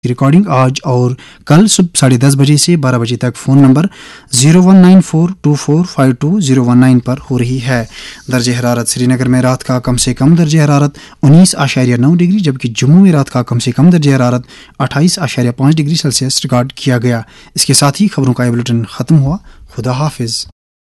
Recording आज और कल सुबह 10:30 बजे से 12 बजे तक फ़ोन नंबर 0194245219 पर हो रही है। दर्जे हरारत श्रीनगर में रात का कम से कम दर्जे हरारत 19.9 डिग्री, जबकि जम्मू में रात का कम से कम दर्जे हरारत 28.5 डिग्री सेल्सियस रिकॉर्ड किया गया। इसके साथ ही खबरों का ये बुलेटिन ख़त्म हुआ। खुदा हाफिज़।